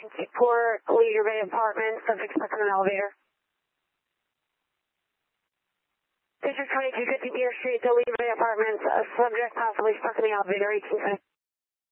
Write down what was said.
emergency port, Leisure Bay Apartments, subject stuck in an elevator. District 2250 Deer Street, the Leisure Bay Apartments, subject possibly stuck in the elevator, 18